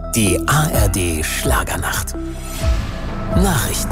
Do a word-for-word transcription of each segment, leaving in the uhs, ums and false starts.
Die A R D Schlagernacht. Nachrichten.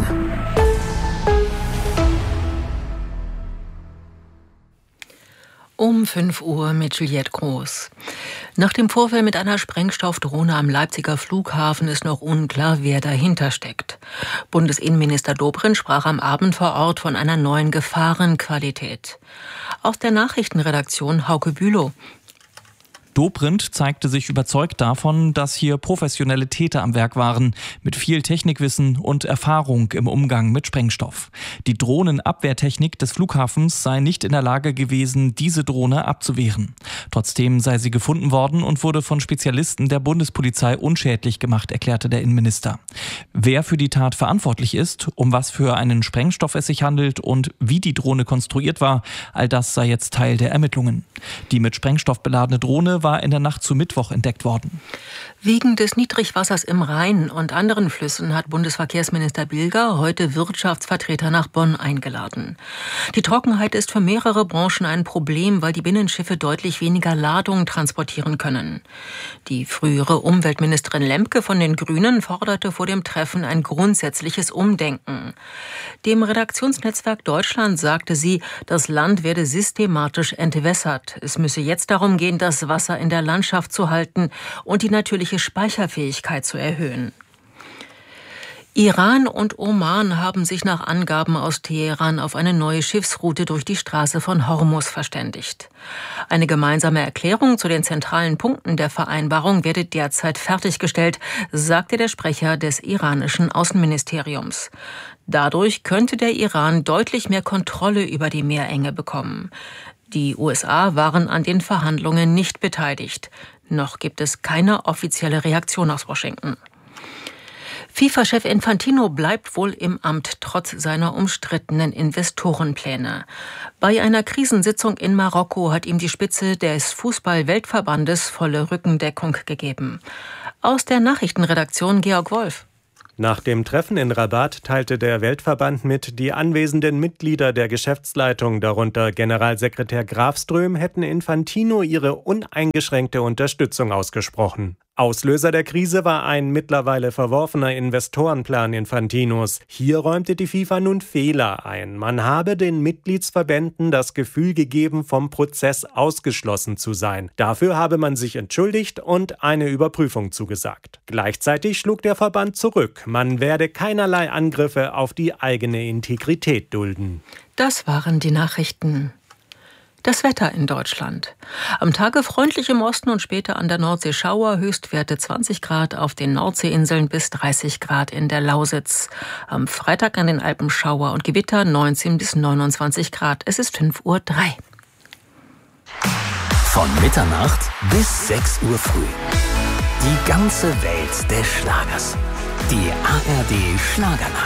Um fünf Uhr mit Juliette Groß. Nach dem Vorfall mit einer Sprengstoffdrohne am Leipziger Flughafen ist noch unklar, wer dahinter steckt. Bundesinnenminister Dobrindt sprach am Abend vor Ort von einer neuen Gefahrenqualität. Aus der Nachrichtenredaktion Hauke Bülow. Dobrindt zeigte sich überzeugt davon, dass hier professionelle Täter am Werk waren, mit viel Technikwissen und Erfahrung im Umgang mit Sprengstoff. Die Drohnenabwehrtechnik des Flughafens sei nicht in der Lage gewesen, diese Drohne abzuwehren. Trotzdem sei sie gefunden worden und wurde von Spezialisten der Bundespolizei unschädlich gemacht, erklärte der Innenminister. Wer für die Tat verantwortlich ist, um was für einen Sprengstoff es sich handelt und wie die Drohne konstruiert war, all das sei jetzt Teil der Ermittlungen. Die mit Sprengstoff beladene Drohne war in der Nacht zu Mittwoch entdeckt worden. Wegen des Niedrigwassers im Rhein und anderen Flüssen hat Bundesverkehrsminister Bilger heute Wirtschaftsvertreter nach Bonn eingeladen. Die Trockenheit ist für mehrere Branchen ein Problem, weil die Binnenschiffe deutlich weniger Ladung transportieren können. Die frühere Umweltministerin Lemke von den Grünen forderte vor dem Treffen ein grundsätzliches Umdenken. Dem Redaktionsnetzwerk Deutschland sagte sie, das Land werde systematisch entwässert. Es müsse jetzt darum gehen, das Wasser in der Landschaft zu halten und die natürliche Speicherfähigkeit zu erhöhen. Iran und Oman haben sich nach Angaben aus Teheran auf eine neue Schiffsroute durch die Straße von Hormuz verständigt. Eine gemeinsame Erklärung zu den zentralen Punkten der Vereinbarung werde derzeit fertiggestellt, sagte der Sprecher des iranischen Außenministeriums. Dadurch könnte der Iran deutlich mehr Kontrolle über die Meerenge bekommen. Die U S A waren an den Verhandlungen nicht beteiligt. Noch gibt es keine offizielle Reaktion aus Washington. FIFA-Chef Infantino bleibt wohl im Amt, trotz seiner umstrittenen Investorenpläne. Bei einer Krisensitzung in Marokko hat ihm die Spitze des Fußball-Weltverbandes volle Rückendeckung gegeben. Aus der Nachrichtenredaktion Georg Wolf. Nach dem Treffen in Rabat teilte der Weltverband mit, die anwesenden Mitglieder der Geschäftsleitung, darunter Generalsekretär Grafström, hätten Infantino ihre uneingeschränkte Unterstützung ausgesprochen. Auslöser der Krise war ein mittlerweile verworfener Investorenplan Infantinos. Hier räumte die FIFA nun Fehler ein. Man habe den Mitgliedsverbänden das Gefühl gegeben, vom Prozess ausgeschlossen zu sein. Dafür habe man sich entschuldigt und eine Überprüfung zugesagt. Gleichzeitig schlug der Verband zurück. Man werde keinerlei Angriffe auf die eigene Integrität dulden. Das waren die Nachrichten. Das Wetter in Deutschland. Am Tage freundlich im Osten und später an der Nordsee Schauer, Höchstwerte zwanzig Grad auf den Nordseeinseln bis dreißig Grad in der Lausitz. Am Freitag an den Alpen Schauer und Gewitter neunzehn bis neunundzwanzig Grad. Es ist fünf Uhr drei. Von Mitternacht bis sechs Uhr früh. Die ganze Welt des Schlagers. Die A R D Schlagernacht.